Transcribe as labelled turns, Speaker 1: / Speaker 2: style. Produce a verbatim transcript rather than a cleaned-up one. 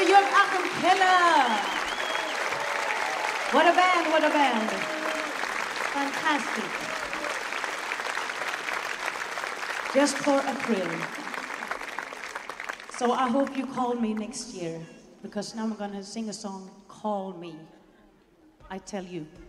Speaker 1: York Acapella. What a band, what a band. Fantastic. Just for a thrill. So I hope you call me next year, because now I'm gonna sing a song, Call Me. I tell you.